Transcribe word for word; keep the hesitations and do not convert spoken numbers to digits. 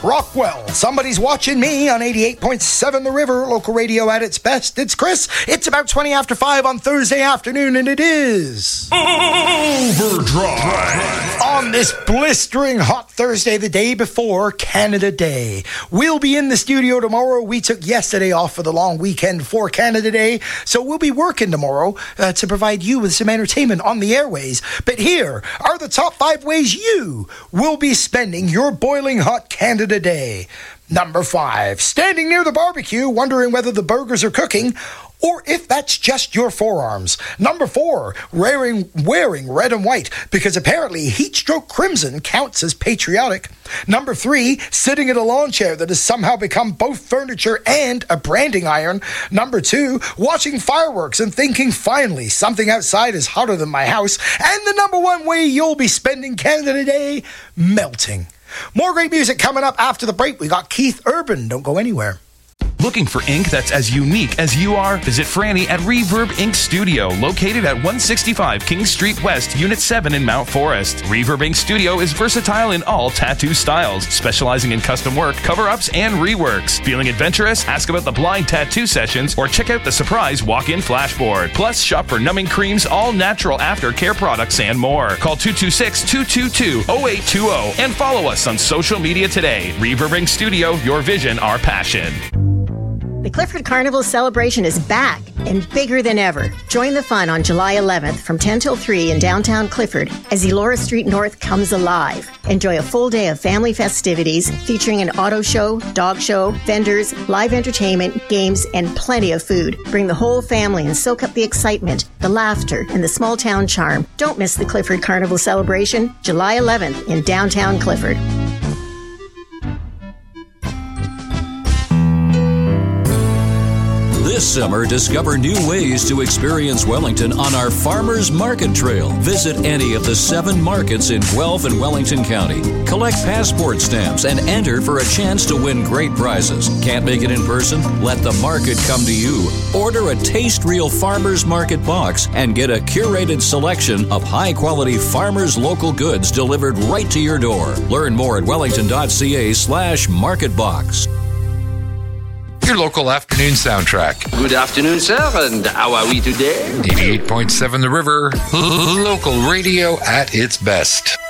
Rockwell, somebody's watching me on eighty-eight point seven The River, local radio at its best. It's Chris. It's about twenty after five on Thursday afternoon, and it is Overdrive. On this blistering hot Thursday, the day before Canada Day. We'll be in the studio tomorrow. We took yesterday off for the long weekend for Canada Day, so we'll be working tomorrow uh, to provide you with some entertainment on the airways. But here are the top five ways you will be spending your boiling hot Canada Day. Number five, standing near the barbecue, wondering whether the burgers are cooking, or if that's just your forearms. Number four, wearing, wearing red and white, because apparently heatstroke crimson counts as patriotic. Number three, sitting in a lawn chair that has somehow become both furniture and a branding iron. Number two, watching fireworks and thinking, finally, something outside is hotter than my house. And the number one way you'll be spending Canada Day, melting. More great music coming up after the break. We got Keith Urban. Don't go anywhere. Looking for ink that's as unique as you are? Visit Franny at Reverb Ink Studio, located at one sixty-five King Street West, Unit seven in Mount Forest. Reverb Ink Studio is versatile in all tattoo styles, specializing in custom work, cover-ups, and reworks. Feeling adventurous? Ask about the blind tattoo sessions or check out the surprise walk-in flashboard. Plus, shop for numbing creams, all natural aftercare products, and more. Call two two six, two two two, zero eight two zero and follow us on social media today. Reverb Ink Studio, your vision, our passion. The Clifford Carnival celebration is back and bigger than ever. Join the fun on July eleventh from ten till three in downtown Clifford as Elora Street North comes alive. Enjoy a full day of family festivities featuring an auto show, dog show, vendors, live entertainment, games, and plenty of food. Bring the whole family and soak up the excitement, the laughter, and the small town charm. Don't miss the Clifford Carnival celebration, July eleventh in downtown Clifford. This summer, discover new ways to experience Wellington on our Farmers Market Trail. Visit any of the seven markets in Guelph and Wellington County. Collect passport stamps and enter for a chance to win great prizes. Can't make it in person? Let the market come to you. Order a Taste Real Farmers Market box and get a curated selection of high-quality farmers' local goods delivered right to your door. Learn more at wellington.ca slash marketbox. Your local afternoon soundtrack. Good afternoon, sir, and how are we today? eighty-eight point seven The River, local radio at its best.